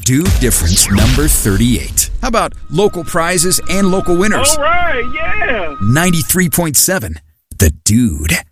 Dude Difference number 38. How about local prizes and local winners? All right, yeah. 93.7 The Dude.